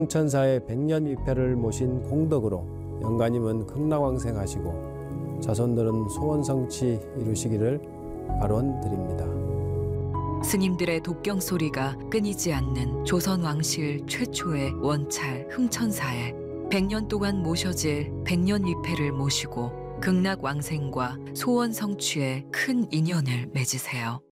흥천사의 백년위패를 모신 공덕으로 영가님은 극락왕생하시고 자손들은 소원성취 이루시기를 발원드립니다. 스님들의 독경 소리가 끊이지 않는 조선 왕실 최초의 원찰 흥천사에 100년 동안 모셔질 백년위패를 모시고 극락왕생과 소원 성취에 큰 인연을 맺으세요.